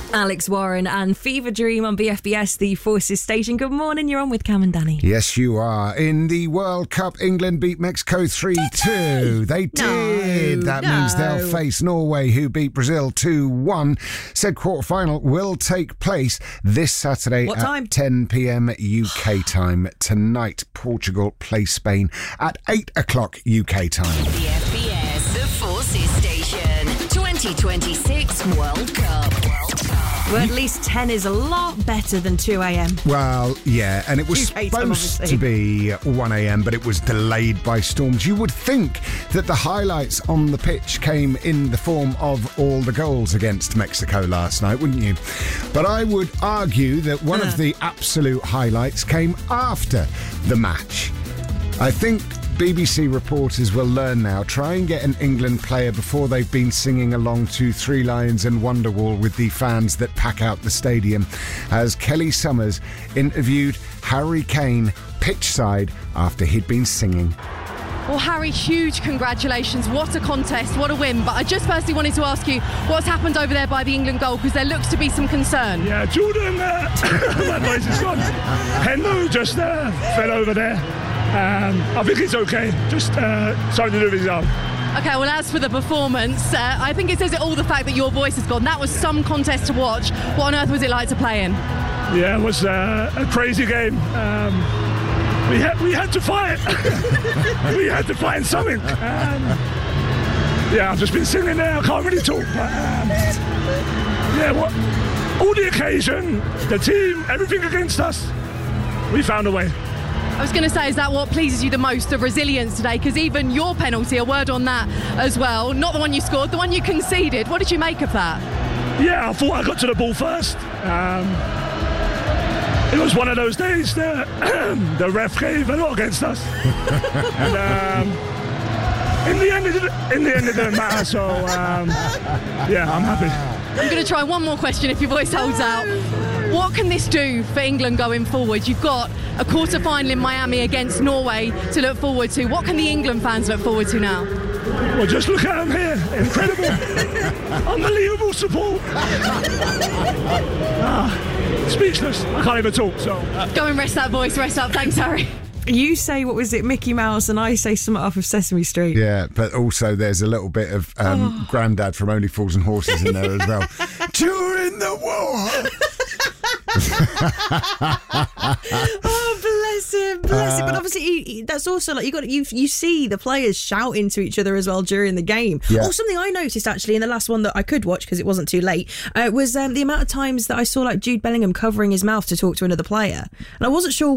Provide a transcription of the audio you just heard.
Alex Warren and Fever Dream on BFBS, the Forces station. Good morning, you're on with Cam and Danny. Yes, you are. In the World Cup, England beat Mexico 3-2. They did. That means they'll face Norway, who beat Brazil 2-1. Said quarterfinal will take place this Saturday at 10 p.m. UK time. Tonight, Portugal play Spain at 8 o'clock UK time. BFBS, the Forces station. 2026 World Cup. Well, at least 10 is a lot better than 2 a.m. Well, yeah, and it was supposed to be 1 a.m, but it was delayed by storms. You would think that the highlights on the pitch came in the form of all the goals against Mexico last night, wouldn't you? But I would argue that one of the absolute highlights came after the match. I think BBC reporters will learn now. Try and get an England player before they've been singing along to Three Lions and Wonderwall with the fans that pack out the stadium, as Kelly Summers interviewed Harry Kane pitchside after he'd been singing. Well, Harry, huge congratulations. What a contest, what a win. But I just firstly wanted to ask you what's happened over there by the England goal, because there looks to be some concern. Yeah, Jordan, my voice is gone. Hendo just fell over there. I think it's okay. Just something to do with his arm. Okay, well, as for the performance, I think it says it all, the fact that your voice has gone. That was some contest to watch. What on earth was it like to play in? Yeah, it was a crazy game. We had to fight. We had to find something. Yeah, I've just been singing there. I can't really talk. But, all the occasion, the team, everything against us, we found a way. I was going to say, is that what pleases you the most, the resilience today? Because even your penalty, a word on that as well, not the one you scored, the one you conceded. What did you make of that? Yeah, I thought I got to the ball first. It was one of those days that the ref gave a lot against us. And, in the end, it didn't matter. So, yeah, I'm happy. I'm going to try one more question if your voice holds out. What can this do for England going forward? You've got a quarter-final in Miami against Norway to look forward to. What can the England fans look forward to now? Well, just look at them here. Incredible. Unbelievable support. Speechless. I can't even talk, so... Go and rest that voice. Rest up. Thanks, Harry. You say, what was it, Mickey Mouse, and I say something off of Sesame Street. Yeah, but also there's a little bit of Grandad from Only Fools and Horses in there as well. During the war! Oh, bless him. But obviously, that's also like you see the players shouting to each other as well during the game. Yeah. Or something I noticed actually in the last one that I could watch because it wasn't too late was the amount of times that I saw like Jude Bellingham covering his mouth to talk to another player, and I wasn't sure